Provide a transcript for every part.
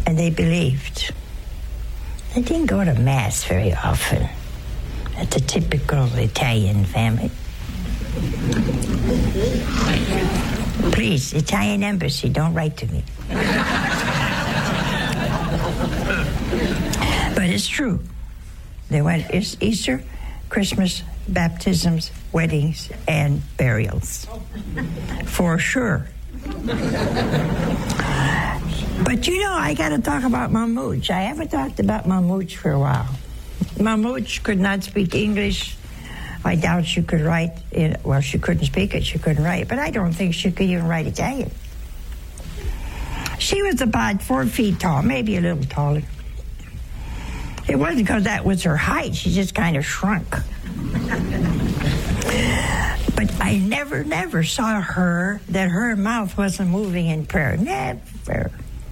and they believed. They didn't go to Mass very often. That's a typical Italian family. Please, Italian Embassy, don't write to me. But it's true. They went Easter, Christmas, baptisms, weddings, and burials. For sure. But you know, I got to talk about Mamooch. I haven't talked about Mamooch for a while. Mamooch could not speak English. I doubt she could write it. Well, she couldn't speak it, she couldn't write, but I don't think she could even write Italian. She was about 4 feet tall, maybe a little taller. It wasn't because that was her height, she just kind of shrunk. But I never saw that her mouth wasn't moving in prayer. Never.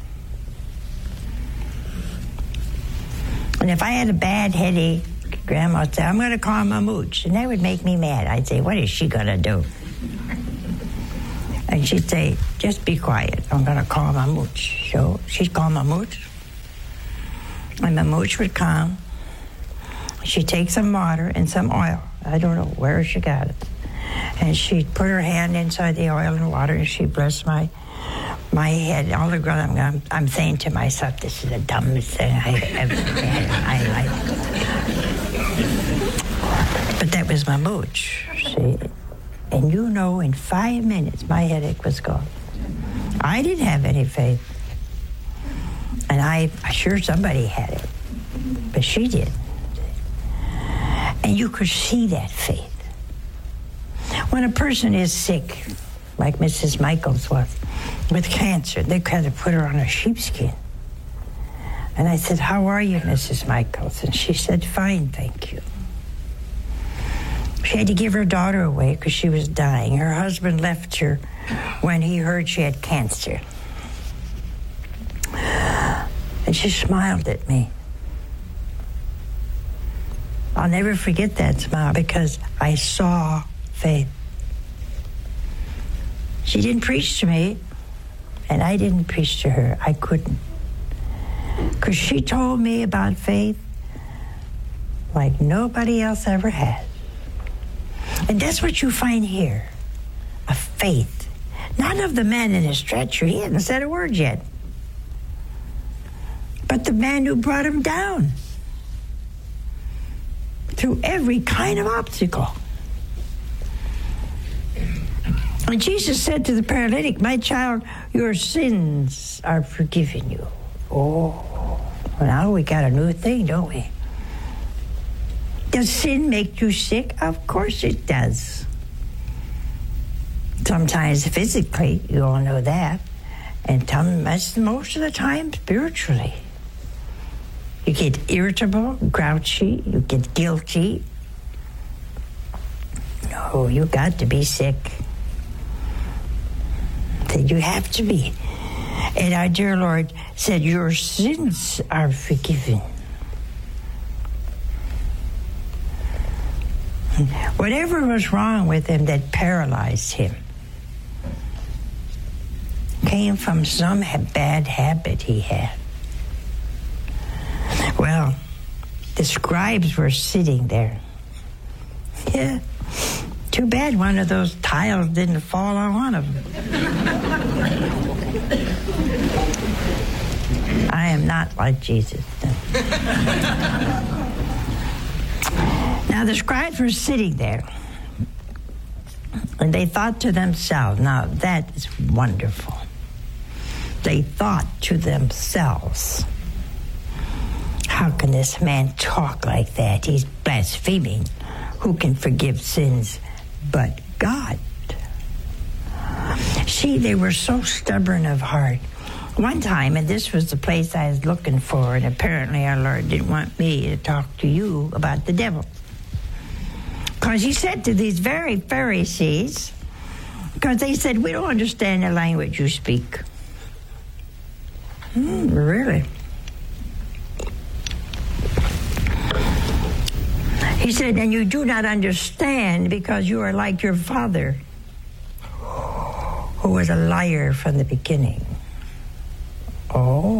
And if I had a bad headache, Grandma would say, I'm going to call Mamooch. And that would make me mad. I'd say, what is she going to do? And she'd say, just be quiet. I'm going to call Mamooch. So she'd call Mamooch. And Mamooch would come. She'd take some water and some oil. I don't know where she got it. And she'd put her hand inside the oil and water, and she'd bless my head. All the girl, I'm saying to myself, this is the dumbest thing I ever had. But that was Mamooch, see? And you know, in 5 minutes, my headache was gone. I didn't have any faith. And I'm sure somebody had it. But she did. And you could see that faith. When a person is sick, like Mrs. Michaels was, with cancer, they had to put her on a sheepskin. And I said, how are you, Mrs. Michaels? And she said, fine, thank you. She had to give her daughter away because she was dying. Her husband left her when he heard she had cancer. And she smiled at me. I'll never forget that smile because I saw faith. She didn't preach to me, and I didn't preach to her. I couldn't. Because she told me about faith like nobody else ever had. And that's what you find here, a faith. None of the men in his stretcher, he hadn't said a word yet. But the man who brought him down through every kind of obstacle. And Jesus said to the paralytic, my child, your sins are forgiven you. Oh, well, now we got a new thing, don't we? Does sin make you sick? Of course it does. Sometimes physically, you all know that. And most of the time, spiritually. You get irritable, grouchy, you get guilty. No, you got to be sick. You have to be. And our dear Lord said, your sins are forgiven. Whatever was wrong with him that paralyzed him came from some bad habit he had. Well, the scribes were sitting there. Yeah. Too bad one of those tiles didn't fall on one of them. I am not like Jesus. Now, the scribes were sitting there, and they thought to themselves, now that is wonderful. They thought to themselves, how can this man talk like that? He's blaspheming. Who can forgive sins but God? See, they were so stubborn of heart. One time, and this was the place I was looking for, and apparently our Lord didn't want me to talk to you about the devil. Because he said to these very Pharisees, because they said, we don't understand the language you speak. Really? He said, and you do not understand because you are like your father, who was a liar from the beginning. Oh.